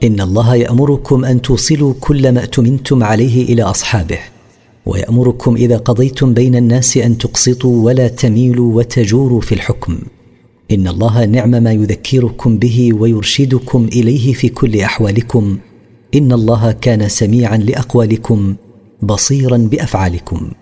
إن الله يأمركم أن توصلوا كل ما اؤتمنتم عليه إلى أصحابه، ويأمركم إذا قضيتم بين الناس أن تقسطوا ولا تميلوا وتجوروا في الحكم. إن الله نعم ما يذكركم به ويرشدكم إليه في كل أحوالكم. إن الله كان سميعا لأقوالكم بصيرا بأفعالكم.